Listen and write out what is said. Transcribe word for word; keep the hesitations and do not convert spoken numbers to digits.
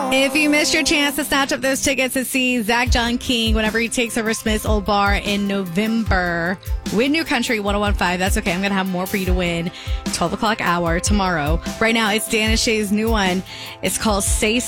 If you missed your chance to snatch up those tickets to see Zach John King whenever he takes over Smith's Old Bar in November with New Country one oh one point five, that's okay. I'm going to have more for you to win. twelve o'clock hour tomorrow. Right now, it's Dan and Shay's new one. It's called Say